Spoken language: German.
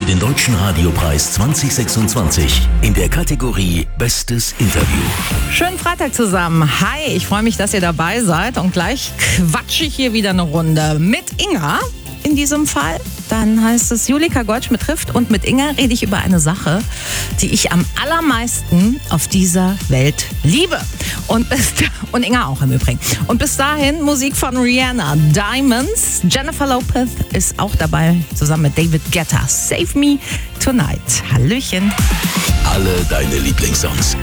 den Deutschen Radiopreis 2026 in der Kategorie Bestes Interview. Schönen Freitag zusammen. Hi, ich freue mich, dass ihr dabei seid. Und gleich quatsche ich hier wieder eine Runde mit Inga. In diesem Fall, dann heißt es Julika Goldschmidt trifft, und mit Inga rede ich über eine Sache, die ich am allermeisten auf dieser Welt liebe. Und Inga auch im Übrigen. Und bis dahin Musik von Rihanna, Diamonds. Jennifer Lopez ist auch dabei, zusammen mit David Guetta. Save Me Tonight. Hallöchen. Alle deine Lieblingssongs